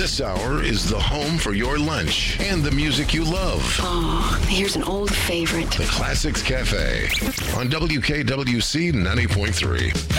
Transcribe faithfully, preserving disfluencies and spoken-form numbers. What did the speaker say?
This hour is the home for your lunch and the music you love. Oh, here's an old favorite. The Classics Cafe on W K W C ninety point three.